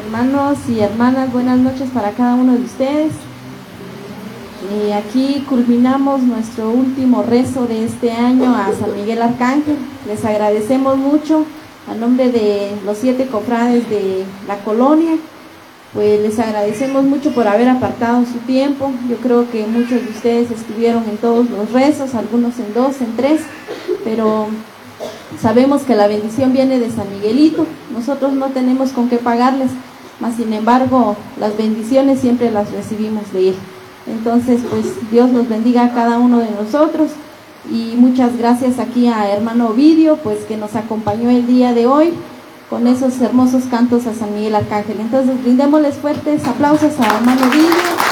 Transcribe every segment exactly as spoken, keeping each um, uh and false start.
Hermanos y hermanas, buenas noches para cada uno de ustedes. Y aquí culminamos nuestro último rezo de este año a San Miguel Arcángel. Les agradecemos mucho a nombre de los siete cofrades de la colonia. Pues les agradecemos mucho por haber apartado su tiempo. Yo creo que muchos de ustedes estuvieron en todos los rezos, algunos en dos, en tres, pero sabemos que la bendición viene de San Miguelito. Nosotros no tenemos con qué pagarles, mas sin embargo las bendiciones siempre las recibimos de él. Entonces pues Dios los bendiga a cada uno de nosotros, y muchas gracias aquí a hermano Ovidio, pues que nos acompañó el día de hoy con esos hermosos cantos a San Miguel Arcángel. Entonces brindémosles fuertes aplausos a hermano Ovidio,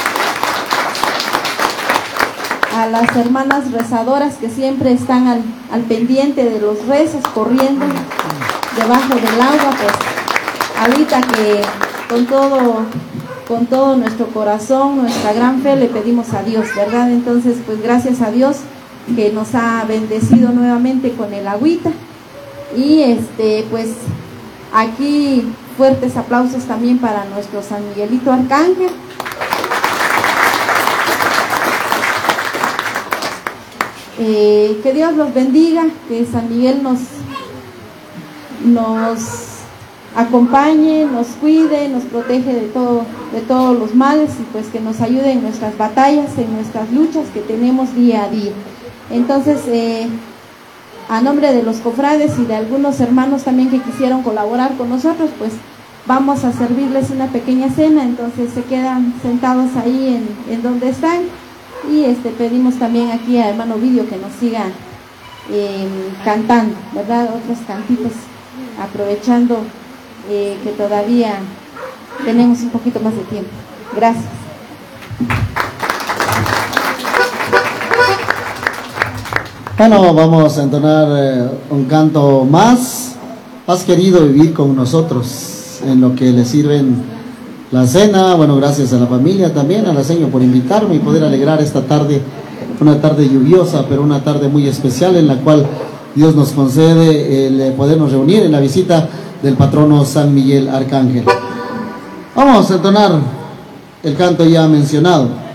a las hermanas rezadoras que siempre están al, al pendiente de los rezos, corriendo debajo del agua. Pues ahorita que con todo, con todo nuestro corazón, nuestra gran fe le pedimos a Dios, ¿verdad? Entonces pues gracias a Dios que nos ha bendecido nuevamente con el agüita. Y este pues aquí fuertes aplausos también para nuestro San Miguelito Arcángel. Eh, que Dios los bendiga, que San Miguel nos, nos acompañe, nos cuide, nos protege de todo, de todos los males, y pues que nos ayude en nuestras batallas, en nuestras luchas que tenemos día a día. Entonces, eh, a nombre de los cofrades y de algunos hermanos también que quisieron colaborar con nosotros, pues vamos a servirles una pequeña cena. Entonces se quedan sentados ahí en, en donde están. Y este, pedimos también aquí a hermano Ovidio que nos siga eh, cantando, ¿verdad? Otros cantitos, aprovechando eh, que todavía tenemos un poquito más de tiempo. Gracias. Bueno, vamos a entonar eh, un canto más. Has querido vivir con nosotros en lo que le sirven la cena. Bueno, gracias a la familia también, a la señora por invitarme y poder alegrar esta tarde, una tarde lluviosa, pero una tarde muy especial en la cual Dios nos concede el podernos reunir en la visita del patrono San Miguel Arcángel. Vamos a entonar el canto ya mencionado.